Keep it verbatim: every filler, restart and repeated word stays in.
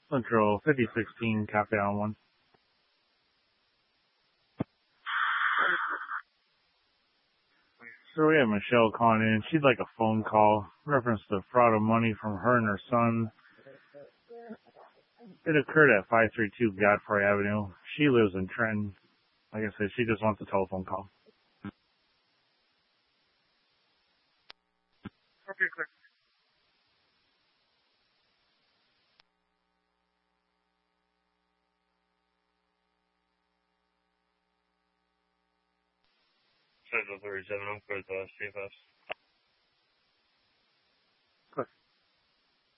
Central fifty sixteen, Cafe on one. So we have Michelle calling in. She'd like a phone call. Reference to fraud of money from her and her son. It occurred at five thirty two Godfrey Avenue. She lives in Trenton. Like I said, she just wants a telephone call. Okay, quick. Central thirty-seven, I'm for the C F S.